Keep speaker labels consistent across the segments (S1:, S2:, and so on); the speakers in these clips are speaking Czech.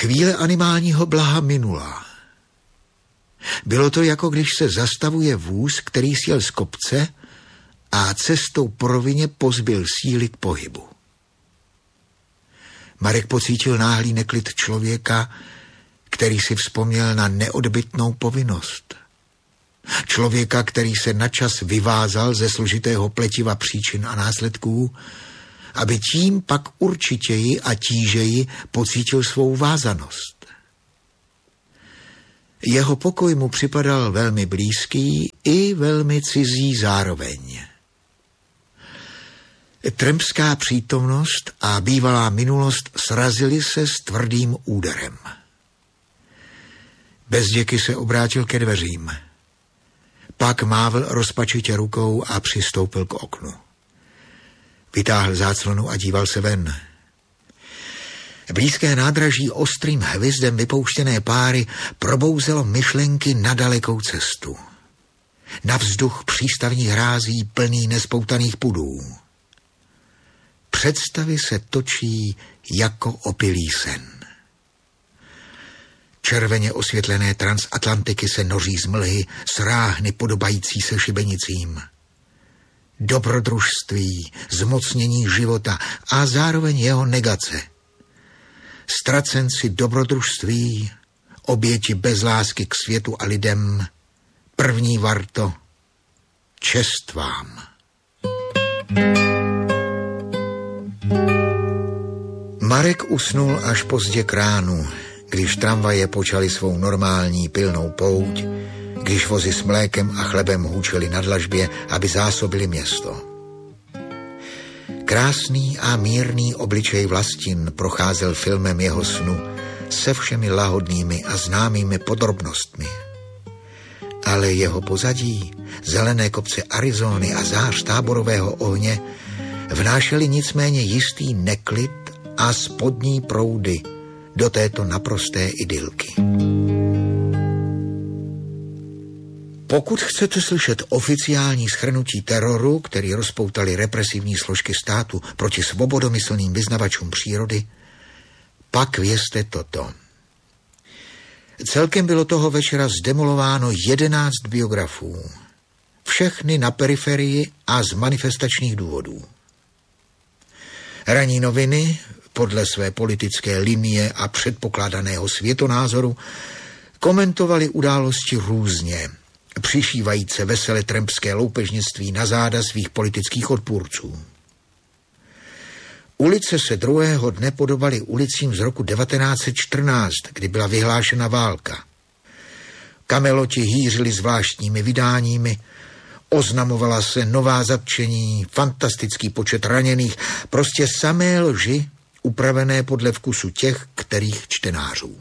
S1: Chvíle animálního blaha minula. Bylo to, jako když se zastavuje vůz, který sjel z kopce a cestou po rovině pozbyl síly k pohybu. Marek pocítil náhlý neklid člověka, který si vzpomněl na neodbytnou povinnost. Člověka, který se načas vyvázal ze složitého pletiva příčin a následků, aby tím pak určitěji a tížeji pocítil svou vázanost. Jeho pokoj mu připadal velmi blízký i velmi cizí zároveň. Trampská přítomnost a bývalá minulost srazily se s tvrdým úderem. Bezděky se obrátil ke dveřím. Pak mávl rozpačitě rukou a přistoupil k oknu. Vytáhl záclonu a díval se ven. Blízké nádraží ostrým hvizdem vypouštěné páry probouzelo myšlenky na dalekou cestu. Na vzduch přístavních hrází plný nespoutaných pudů. Představy se točí jako opilý sen. Červeně osvětlené transatlantiky se noří z mlhy s ráhny podobající se šibenicím. Dobrodružství, zmocnění života a zároveň jeho negace. Ztracenci dobrodružství, oběti bez lásky k světu a lidem, první varto, čest vám. Marek usnul až pozdě k ránu, když tramvaje počaly svou normální pilnou pouť, když vozy s mlékem a chlebem hůčely na dlažbě, aby zásobili město. Krásný a mírný obličej Vlastin procházel filmem jeho snu se všemi lahodnými a známými podrobnostmi. Ale jeho pozadí, zelené kopce Arizony a zář táborového ohně vnášely nicméně jistý neklid a spodní proudy do této naprosté idylky. Pokud chcete slyšet oficiální shrnutí teroru, který rozpoutali represivní složky státu proti svobodomyslným vyznavačům přírody, pak vězte toto. Celkem bylo toho večera zdemolováno 11 biografů. Všechny na periferii a z manifestačních důvodů. Ranní noviny, podle své politické linie a předpokládaného světonázoru, komentovali události různě, přišívajíce veselé trampské loupežnictví na záda svých politických odpůrců. Ulice se druhého dne podobaly ulicím z roku 1914, kdy byla vyhlášena válka. Kameloti hýřili zvláštními vydáními, oznamovala se nová zatčení, fantastický počet raněných, prostě samé lži, upravené podle vkusu těch, kterých čtenářů.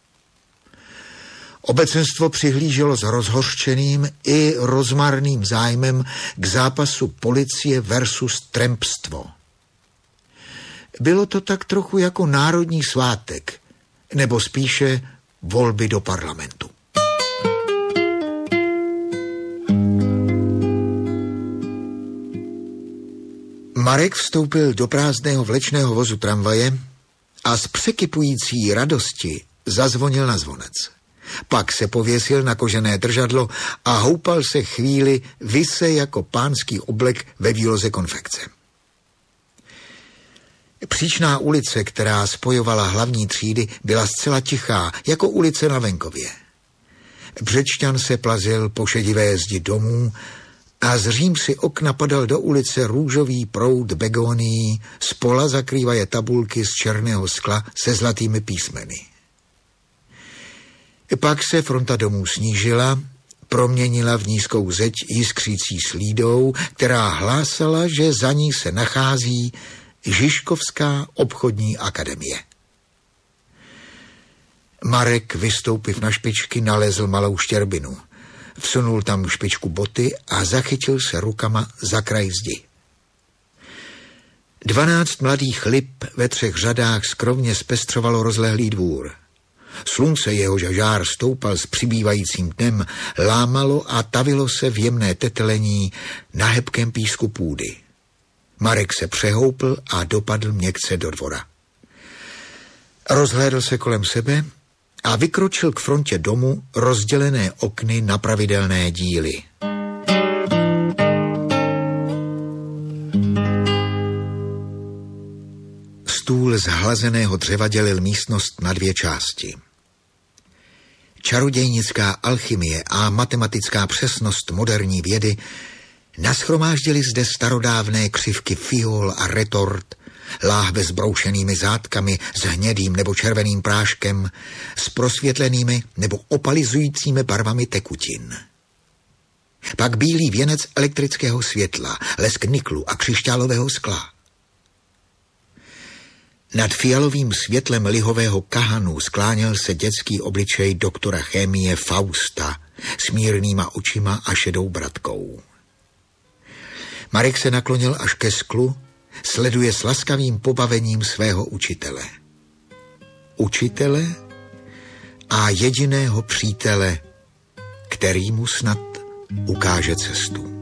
S1: Obecenstvo přihlíželo s rozhořčeným i rozmarným zájmem k zápasu policie versus trampstvo. Bylo to tak trochu jako národní svátek, nebo spíše volby do parlamentu. Marek vstoupil do prázdného vlečného vozu tramvaje a z překypující radosti zazvonil na zvonec. Pak se pověsil na kožené držadlo a houpal se chvíli vise jako pánský oblek ve výloze konfekce. Příčná ulice, která spojovala hlavní třídy, byla zcela tichá, jako ulice na venkově. Břečťan se plazil po šedivé zdi domů a z římsy okna padal do ulice růžový proud begonií, spola zakrývaje tabulky z černého skla se zlatými písmeny. Pak se fronta domů snížila, proměnila v nízkou zeď jiskřící slídou, která hlásala, že za ní se nachází Žižkovská obchodní akademie. Marek, vystoupiv na špičky, nalezl malou štěrbinu. Vsunul tam špičku boty a zachytil se rukama za kraj zdi. 12 mladých lip ve 3 řadách skrovně zpestřovalo rozlehlý dvůr. Slunce, jehož žár stoupal s přibývajícím dnem, lámalo a tavilo se v jemné tetelení na hebkém písku půdy. Marek se přehoupl a dopadl měkce do dvora. Rozhlédl se kolem sebe a vykročil k frontě domu rozdělené okny na pravidelné díly. Stůl z hlazeného dřeva dělil místnost na 2 části. Čarodějnická alchymie a matematická přesnost moderní vědy nashromáždili zde starodávné křivky fiol a retort, láhve s broušenými zátkami, s hnědým nebo červeným práškem, s prosvětlenými nebo opalizujícími barvami tekutin. Pak bílý věnec elektrického světla, lesk niklu a křišťálového skla. Nad fialovým světlem lihového kahanu skláněl se dětský obličej doktora chemie Fausta s mírnýma očima a šedou bradkou. Marek se naklonil až ke sklu, sleduje s laskavým pobavením svého učitele. Učitele a jediného přítele, který mu snad ukáže cestu.